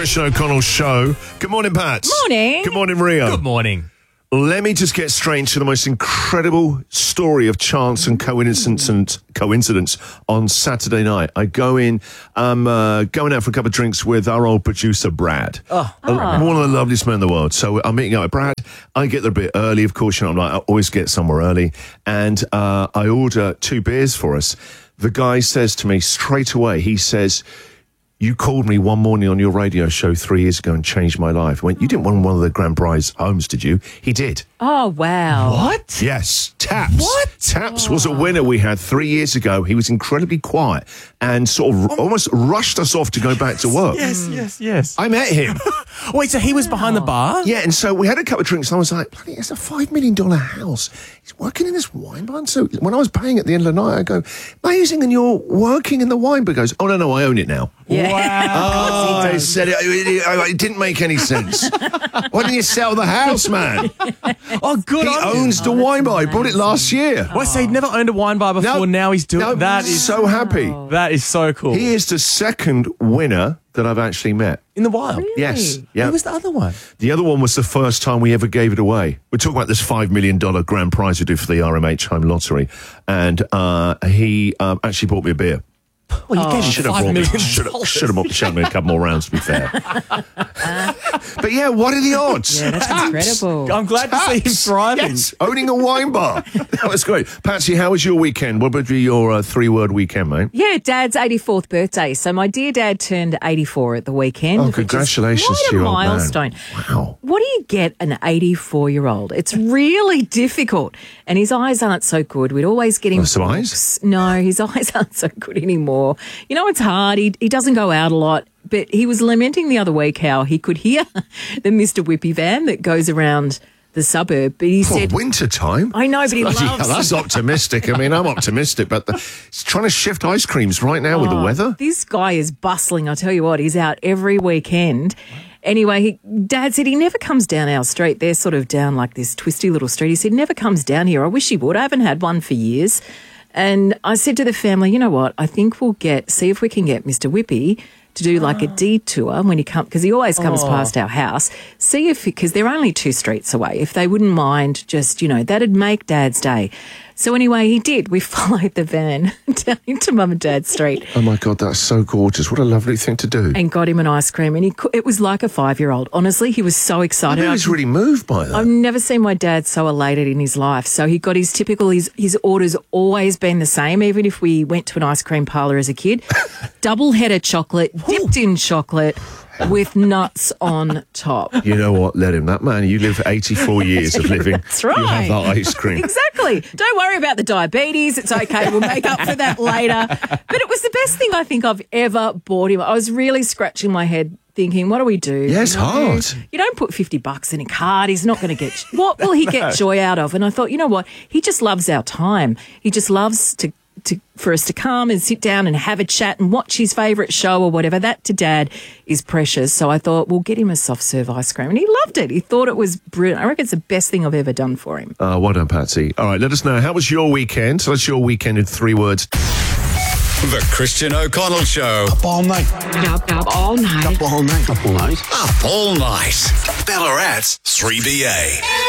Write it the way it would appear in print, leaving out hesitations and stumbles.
Christian O'Connell Show. Good morning, Pat. Morning. Good morning, Rio. Good morning. Let me just get straight into the most incredible story of chance and coincidence on Saturday night. I go in, I'm going out for a couple of drinks with our old producer, Brad. One of the loveliest men in the world. So I'm meeting up with Brad. I get there a bit early, of course. I always get somewhere early. And I order 2 beers for us. The guy says to me straight away, he says, "You called me one morning on your radio show 3 years ago and changed my life." I went, "You didn't win one of the grand prize homes, did you?" He did. Oh, wow. What? Yes, Taps. What? Taps was a winner we had 3 years ago. He was incredibly quiet and sort of almost rushed us off to go back to work. Yes. I met him. Wait, so he was behind the bar? Yeah, and so we had a couple of drinks and I was like, bloody, it's a $5 million house. He's working in this wine bar. And so when I was paying at the end of the night, I go, "Amazing, and you're working in the wine bar?" He goes, "Oh, no, I own it now." Yeah. Wow. I said it didn't make any sense. Why didn't you sell the house, man? Oh, good He on you. owns the wine bar. He bought it last year. Well, so he'd never owned a wine bar before. Now he's doing that. Is so happy. That is so cool. He is the second winner that I've actually met. In the wild. Really? Yes. Yeah. Who was the other one? The other one was the first time we ever gave it away. We're talking about this $5 million grand prize we do for the RMH Home Lottery. And he actually bought me a beer. Well, you gave him Should have $5 bought me. million. Should have showed me a couple more rounds, to be fair. But yeah, what are the odds? Yeah, that's incredible. I'm glad to see him Taps. thriving. Yes, owning a wine bar. That was great. Patsy, how was your weekend? What would be your 3-word weekend, mate? Yeah, Dad's 84th birthday. So my dear Dad turned 84 at the weekend. Oh, which is congratulations quite to your a old man. milestone. Wow. What do you get an 84-year-old? It's really difficult. And his eyes aren't so good. We'd always get him... Some eyes? books. No, his eyes aren't so good anymore. You know, it's hard. He doesn't go out a lot. But he was lamenting the other week how he could hear the Mr. Whippy van that goes around the suburb. But he said... winter time? I know, but he Bloody loves... hell, that's optimistic. I mean, I'm optimistic, but he's trying to shift ice creams right now with the weather. This guy is bustling. I tell you what, he's out every weekend. Anyway, Dad said he never comes down our street. They're sort of down like this twisty little street. He said, never comes down here. I wish he would. I haven't had one for years. And I said to the family, you know what? I think we'll see if we can get Mr. Whippy to do like a detour when he comes, because he always comes past our house. See if, because they're only 2 streets away, if they wouldn't mind just, that'd make Dad's day. So anyway, he did. We followed the van down into Mum and Dad's street. Oh my God, that's so gorgeous. What a lovely thing to do. And got him an ice cream. And it was like a 5-year-old. Honestly, he was so I excited. know he's really moved by that. I've never seen my dad so elated in his life. So he got his typical, his order's always been the same, even if we went to an ice cream parlour as a kid. Double header chocolate, dipped in chocolate, with nuts on top. You know what? Let him. That man, you live 84 years of living. That's right. You have that ice cream. Exactly. Don't worry about the diabetes. It's okay. We'll make up for that later. But it was the best thing I think I've ever bought him. I was really scratching my head thinking, what do we do? Yeah, it's hard. You don't put $50 in a card. He's not going to get... What will he get joy out of? And I thought, you know what? He just loves our time. He just loves for us to come and sit down and have a chat and watch his favourite show or whatever. That to Dad is precious. So I thought, we'll get him a soft serve ice cream. And he loved it. He thought it was brilliant. I reckon it's the best thing I've ever done for him. Well done, Patsy. All right, let us know. How was your weekend? So that's your weekend in 3 words. The Christian O'Connell Show. Up all night. Up all night. Up all night. Up all night. Up all night. Ballarat's 3BA.